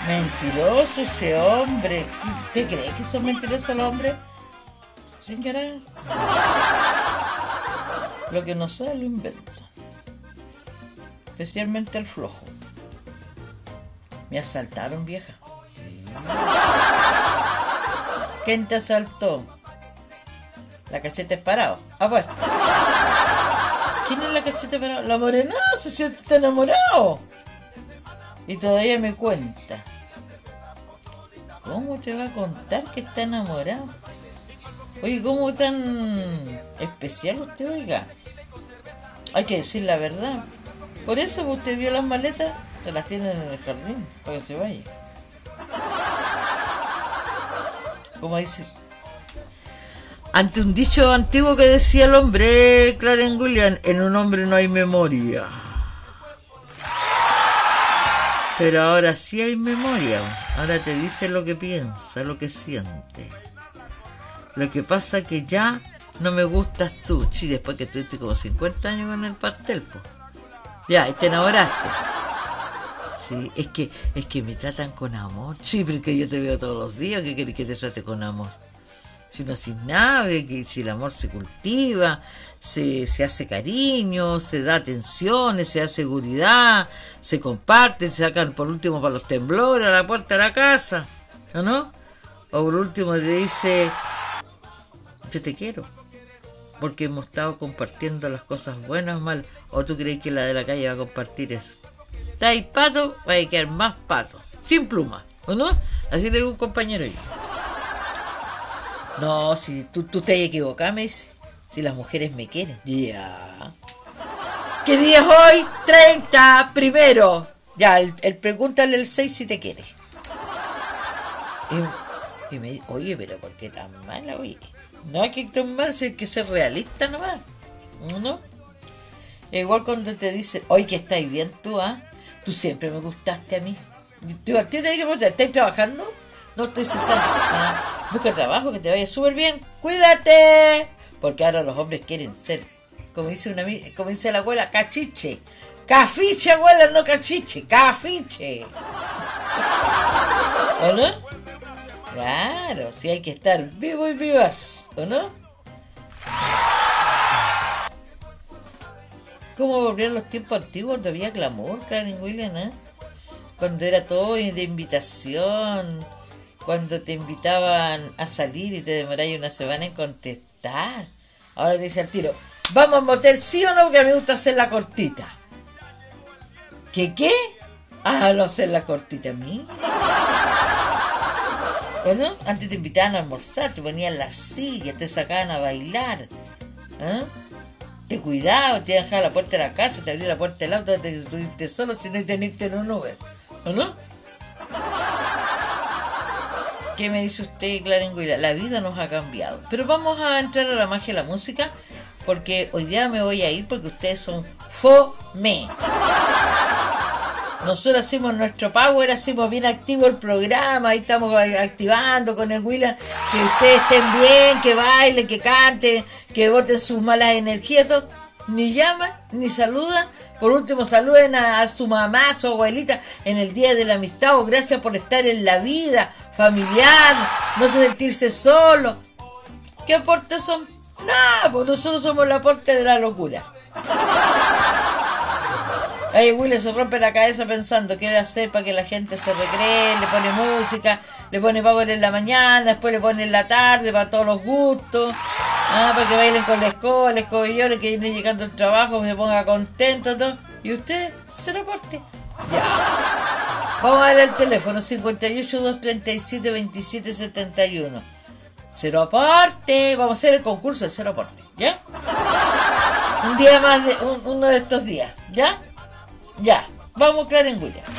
Mentiroso ese hombre. ¿Usted cree que son mentirosos los hombres? Señora, lo que no sabe lo inventa. Especialmente el flojo. Me asaltaron, vieja. ¿Quién te asaltó? La cacheta es parado. Apuesta. ¿Quién es la cacheta parado? La morenaza, si usted está enamorado. Y todavía me cuenta. ¿Cómo te va a contar que está enamorado? Oye, ¿cómo tan especial usted, oiga? Hay que decir la verdad. Por eso usted vio las maletas, se las tienen en el jardín, para que se vaya. Como dice... Ante un dicho antiguo que decía el hombre, Clarence Williams, en un hombre no hay memoria. Pero ahora sí hay memoria. Ahora te dice lo que piensa, lo que siente. Lo que pasa que ya no me gustas tú. Sí, después que estuviste como 50 años con el pastel, pues. Ya, y te enamoraste. Sí, es que me tratan con amor. Sí, pero que yo te veo todos los días. ¿Qué querés que te trate con amor? Si no sin nada, que si el amor se cultiva, se hace cariño, se da atenciones, se da seguridad, se comparte, se sacan por último para los temblores a la puerta de la casa, ¿o no? O por último te dice, yo te quiero, porque hemos estado compartiendo las cosas buenas o mal. ¿O tú crees que la de la calle va a compartir eso? ¿Está ahí pato? Va a quedar más pato, sin pluma, ¿o no? Así le digo a un compañero yo. No, si tú te has equivocado, me dice. Si las mujeres me quieren. Ya. ¿Qué día es hoy? 30, primero. Ya, el pregúntale el 6 si te quiere. Y me dice, oye, pero ¿por qué tan mala, oye? No hay que tan mal, si hay que ser realista nomás. ¿No? Igual cuando te dicen, oye, que estáis bien tú, ¿ah? Tú siempre me gustaste a mí. ¿Tú te que preguntar, ¿estás trabajando? No estoy cesando. Busca trabajo, que te vaya súper bien. ¡Cuídate! Porque ahora los hombres quieren ser, como dice como dice la abuela, cachiche. Cafiche, abuela, no cachiche. Cafiche. ¿O no? Claro, sí hay que estar vivo y vivas. ¿O no? ¿Cómo volvieron los tiempos antiguos donde había glamour, Clarence Williams, eh? Cuando era todo de invitación, cuando te invitaban a salir y te demorabas una semana en contestar. Ahora te dice al tiro, ¿vamos a motel sí o no? Porque a mí me gusta hacer la cortita. ¿Qué? Ah, no hacer la cortita a mí. Bueno, antes te invitaban a almorzar, te ponían las sillas, te sacaban a bailar. ¿Eh? Te cuidaban, te dejaban la puerta de la casa, te abrían la puerta del auto, te estuviste solo si no teniste en un Uber. ¿O no? ¿Qué me dice usted, Clarence Williams? La vida nos ha cambiado. Pero vamos a entrar a la magia de la música, porque hoy día me voy a ir porque ustedes son fome. Nosotros hacemos nuestro power, hacemos bien activo el programa, ahí estamos activando con el Williams, que ustedes estén bien, que bailen, que canten, que boten sus malas energías, todo. Ni llaman, ni saludan. Por último, saluden a su mamá, a su abuelita en el Día de la Amistad, o gracias por estar en la vida familiar, no se sentirse solo. ¿Qué aportes son? Nada, pues nosotros somos el aporte de la locura. Ahí William se rompe la cabeza pensando que él hace para que la gente se recree, le pone música, le pone power en la mañana, después le pone en la tarde para todos los gustos, para que bailen con la escobillones, que vienen llegando al trabajo, se ponga contento, todo. Y usted se reporte. Ya. Vamos a darle el teléfono 58-237-2771. Cero aporte. Vamos a hacer el concurso de cero aporte, ¿ya? Un día más, uno de estos días, ¿ya? Ya, vamos, Clarence Williams.